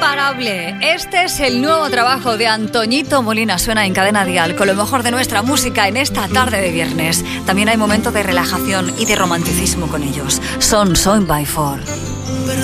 Imparable. Este es el nuevo trabajo de Antoñito Molina. Suena en Cadena Dial con lo mejor de nuestra música en esta tarde de viernes. También hay momentos de relajación y de romanticismo con ellos. Son Soin by Four.